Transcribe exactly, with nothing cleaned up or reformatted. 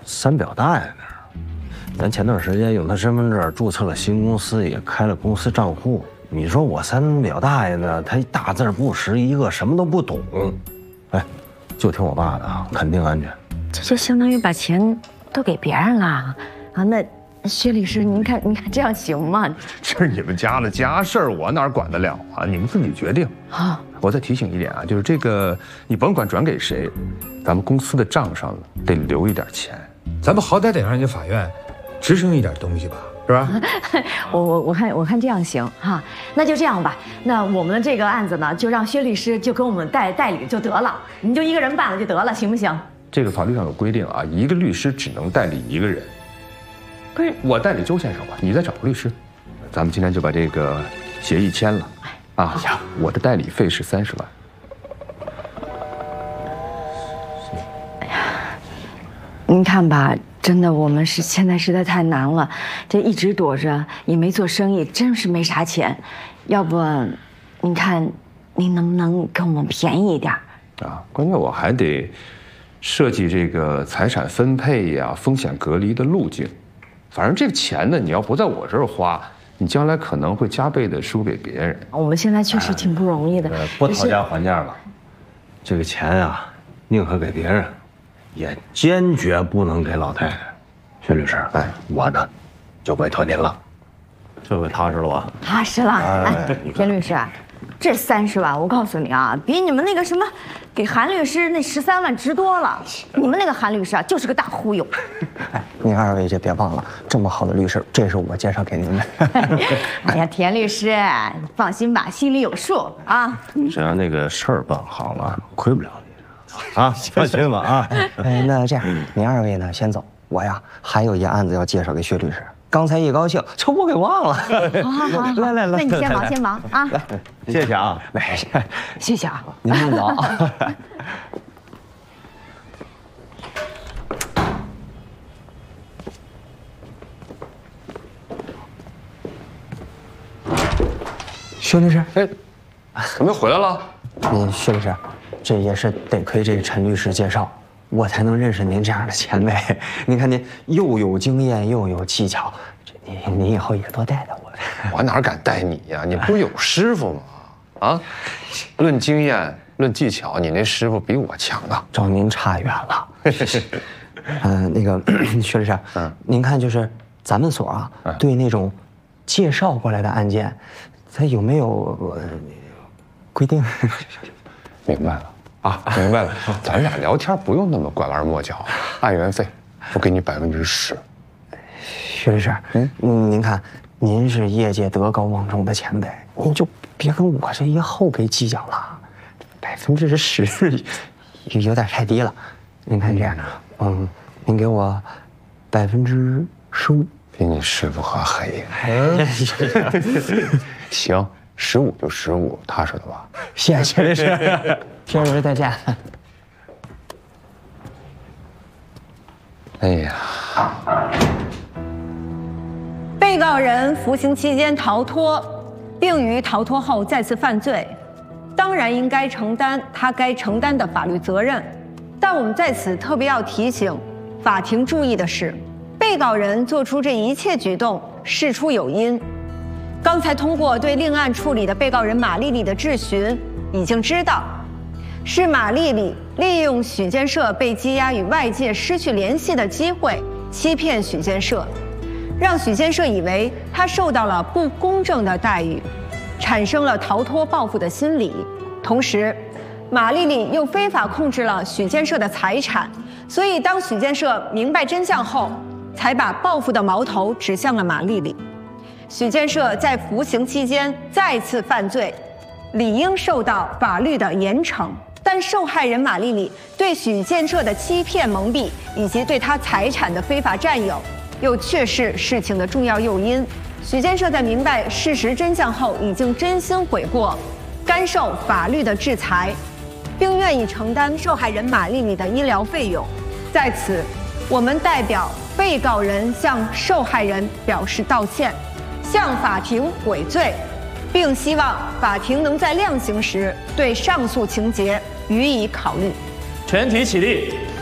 三表大爷那儿，咱前段时间用他身份证注册了新公司，也开了公司账户。你说我三表大爷呢，他大字不识一个，什么都不懂。哎，就听我爸的啊，肯定安全。 这就相当于把钱都给别人了啊！那薛律师，您看，您看这样行吗？ 这是你们家的家事儿，我哪管得了啊？你们自己决定。 好， 我再提醒一点啊，就是这个，你甭管转给谁，咱们公司的账上得留一点钱。 咱们好歹得让人家法院执行一点东西吧，是吧？ 我我我看我看这样行哈，那就这样吧。那我们的这个案子呢，就让薛律师就给我们代代理就得了，你就一个人办了就得了，行不行？ 这个法律上有规定啊，一个律师只能代理一个人。不是我代理周先生吧，你再找个律师。咱们今天就把这个协议签了啊！呀，我的代理费是三十万。 哎呀，您看吧，真的我们是现在实在太难了，这一直躲着也没做生意，真是没啥钱。要不，您看您能不能给我们便宜一点？ 啊，关键我还得设计这个财产分配呀、风险隔离的路径。反正这个钱呢，你要不在我这儿花，你将来可能会加倍的输给别人。 我们现在确实挺不容易的， 呃，不讨价还价了。这个钱啊，宁可给别人，也坚决不能给老太太。薛律师，哎，我呢，就委托您了。这回踏实了吧？ 踏实了。哎，田律师，这三十万，我告诉你啊，比你们那个什么，给韩律师那十三万值多了。你们那个韩律师啊，就是个大忽悠。 哎，您二位就别忘了，这么好的律师，这是我介绍给您的。 哎呀，田律师，你放心吧，心里有数啊。 只要那个事儿办好了，亏不了你啊，放心吧啊。 哎，那这样，您二位呢先走，我呀还有一案子要介绍给薛律师。刚才一高兴，这我给忘了。 好好好， 来来来， 那你先忙先忙啊。 谢谢啊， 没事， 谢谢啊， 您慢走。薛律师， 哎，怎么又回来了？ 您薛律师，这也是得亏这个陈律师介绍，我才能认识您这样的前辈。您看您又有经验又有技巧，这您您以后也多带带我。 我哪敢带你呀？你不是有师傅吗？啊，论经验，论技巧，你那师傅比我强啊！ 找您差远了。嗯、呃，那个薛律师，嗯，您看就是咱们所啊，嗯、对那种介绍过来的案件，它有没有、呃、规定？ 明白了啊，明白了。咱俩聊天不用那么拐弯抹角，按原费，我给你百分之十。 薛律师，嗯，您看，您是业界德高望重的前辈，您就别跟我这一后辈计较了，百分之十有有点太低了。您看这样，嗯，您给我百分之十五， 比你师傅还黑。行，十五就十五，踏实了吧？ 谢谢薛律师，薛律师再见。 哎呀。 被告人服刑期间逃脱，并于逃脱后再次犯罪，当然应该承担他该承担的法律责任。但我们在此特别要提醒法庭注意的是，被告人做出这一切举动事出有因。刚才通过对另案处理的被告人马丽丽的质询，已经知道是马丽丽利用许建设被羁押与外界失去联系的机会，欺骗许建设，让许建设以为他受到了不公正的待遇，产生了逃脱报复的心理。同时，马丽丽又非法控制了许建设的财产，所以当许建设明白真相后，才把报复的矛头指向了马丽丽。许建设在服刑期间再次犯罪，理应受到法律的严惩。但受害人马丽丽对许建设的欺骗蒙蔽，以及对他财产的非法占有，又却是事情的重要诱因。许建设在明白事实真相后，已经真心悔过，甘受法律的制裁，并愿意承担受害人马丽丽的医疗费用。在此，我们代表被告人向受害人表示道歉，向法庭悔罪，并希望法庭能在量刑时对上述情节予以考虑。 全体起立。